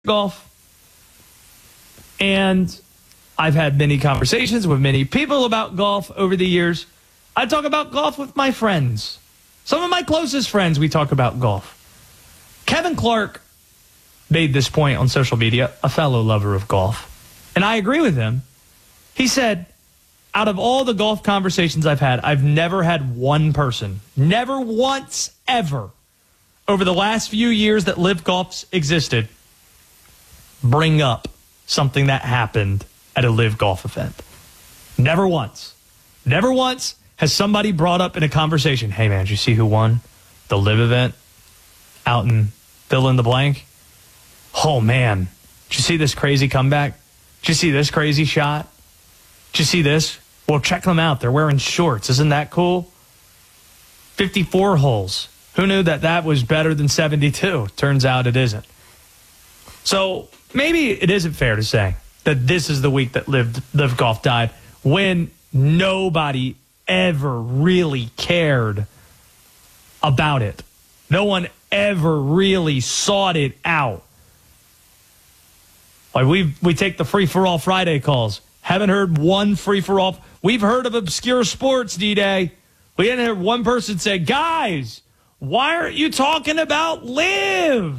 golf. And I've had many conversations with many people about golf over the years. I talk about golf with my friends. Some of my closest friends, we talk about golf. Kevin Clark made this point on social media, a fellow lover of golf. And I agree with him. He said, out of all the golf conversations I've had, I've never had one person, never once ever, over the last few years that Live Golf's existed, bring up something that happened at a Live Golf event. Never once. Never once has somebody brought up in a conversation, hey man, did you see who won the Live event out in fill in the blank? Oh man, did you see this crazy comeback? Did you see this crazy shot? Did you see this? Well, check them out. They're wearing shorts. Isn't that cool? 54 holes. Who knew that was better than 72? Turns out it isn't. So maybe it isn't fair to say that this is the week that Live Golf died when nobody ever really cared about it. No one ever really sought it out. Like we take the free-for-all Friday calls. Haven't heard one free-for-all. We've heard of obscure sports, D-Day. We didn't hear one person say, guys, why aren't you talking about Live?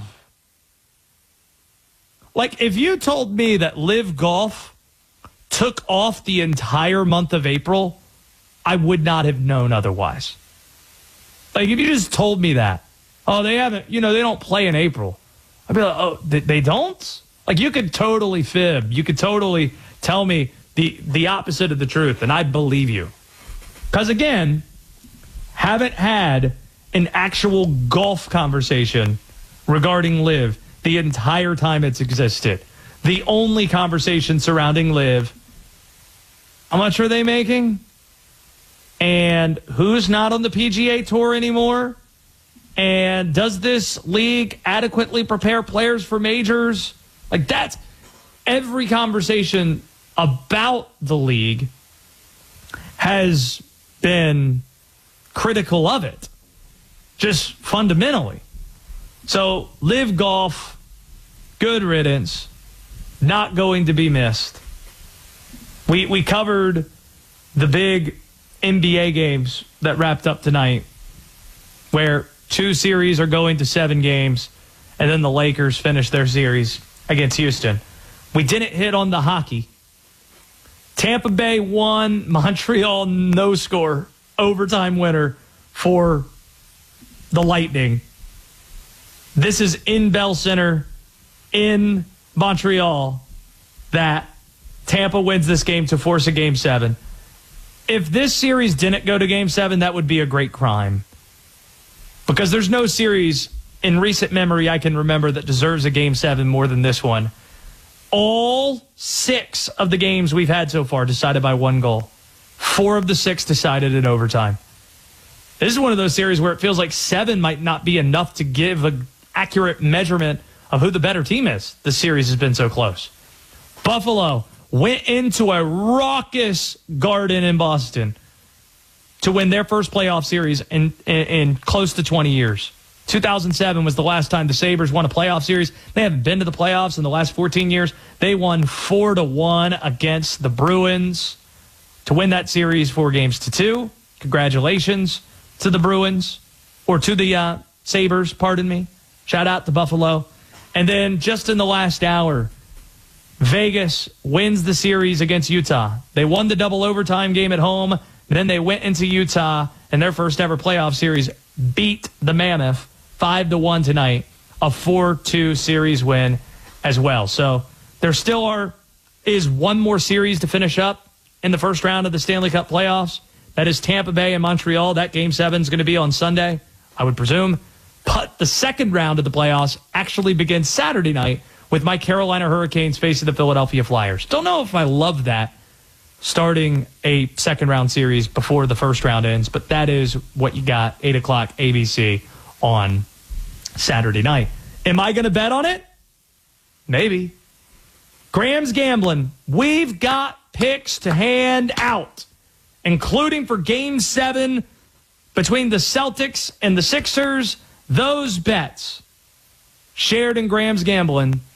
Like, if you told me that Live Golf took off the entire month of April, I would not have known otherwise. Like, if you just told me that, oh, they haven't, they don't play in April. I'd be like, oh, they don't? Like, you could totally fib. You could totally tell me the opposite of the truth, and I'd believe you. Because, again, haven't had an actual golf conversation regarding Live the entire time it's existed. The only conversation surrounding Live, how much are they making? And who's not on the PGA Tour anymore? And does this league adequately prepare players for majors? Like, that's every conversation about the league has been critical of it, just fundamentally. So, Live Golf, good riddance, not going to be missed. We covered the big NBA games that wrapped up tonight, where 2 series are going to 7 games, and then the Lakers finish their series against Houston. We didn't hit on the hockey. Tampa Bay won, Montreal no score, overtime winner for the Lightning. This is in Bell Center in Montreal that Tampa wins this game to force a Game 7. If this series didn't go to Game 7, that would be a great crime. Because there's no series in recent memory I can remember that deserves a Game 7 more than this one. All 6 of the games we've had so far decided by 1 goal. 4 of the 6 decided in overtime. This is one of those series where it feels like 7 might not be enough to give an accurate measurement of who the better team is. The series has been so close. Buffalo went into a raucous Garden in Boston to win their first playoff series in close to 20 years. 2007 was the last time the Sabres won a playoff series. They haven't been to the playoffs in the last 14 years. They won 4-1 against the Bruins to win that series 4-2. Congratulations to the Bruins, or to the Sabres, pardon me. Shout out to Buffalo. And then just in the last hour, Vegas wins the series against Utah. They won the double overtime game at home. Then they went into Utah, and their first ever playoff series beat the Mammoth 5-1 tonight, a 4-2 series win as well. So there still is one more series to finish up in the first round of the Stanley Cup playoffs. That is Tampa Bay and Montreal. That Game 7 is going to be on Sunday, I would presume. But the second round of the playoffs actually begins Saturday night with my Carolina Hurricanes facing the Philadelphia Flyers. Don't know if I love that, starting a second-round series before the first round ends, but that is what you got, 8 o'clock ABC on Saturday night. Am I going to bet on it? Maybe. Graham's Gambling. We've got picks to hand out, including for Game 7 between the Celtics and the Sixers. Those bets shared in Graham's Gambling